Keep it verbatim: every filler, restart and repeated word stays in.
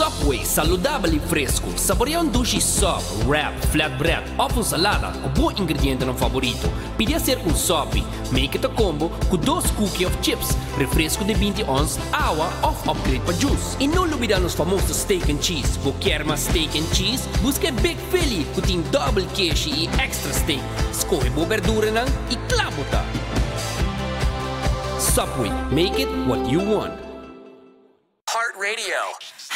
Subway, saudável e fresco. Saboreia um dushi sub, wrap, flatbread, ou um salada, o bom ingrediente no favorito. Pide a ser um sub, make it a combo com dois cookies of chips, refresco de vinte ons, água ou upgrade para juice. E não olvidar nos famosos steak and cheese. Você quer mais steak and cheese? Busque Big Philly, que tem double queijo e extra steak. Escolhe boa verdura não e clabota. Subway, make it what you want. Heart Radio.